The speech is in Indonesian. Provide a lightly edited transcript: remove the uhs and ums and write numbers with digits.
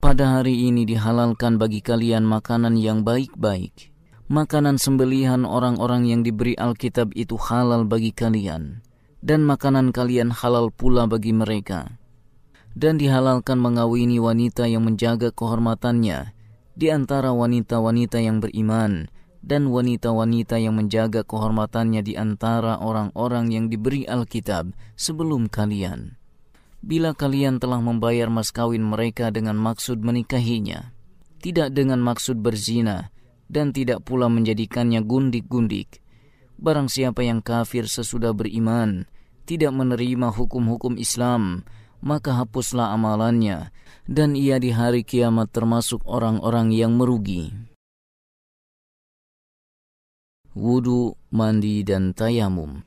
Pada hari ini dihalalkan bagi kalian makanan yang baik-baik. Makanan sembelihan orang-orang yang diberi Alkitab itu halal bagi kalian, dan makanan kalian halal pula bagi mereka. Dan dihalalkan mengawini wanita yang menjaga kehormatannya di antara wanita-wanita yang beriman, dan wanita-wanita yang menjaga kehormatannya di antara orang-orang yang diberi Alkitab sebelum kalian. Bila kalian telah membayar mas kawin mereka dengan maksud menikahinya, tidak dengan maksud berzina, dan tidak pula menjadikannya gundik-gundik, barang siapa yang kafir sesudah beriman, tidak menerima hukum-hukum Islam, maka hapuslah amalannya, dan ia di hari kiamat termasuk orang-orang yang merugi. Wudu, mandi, dan tayamum.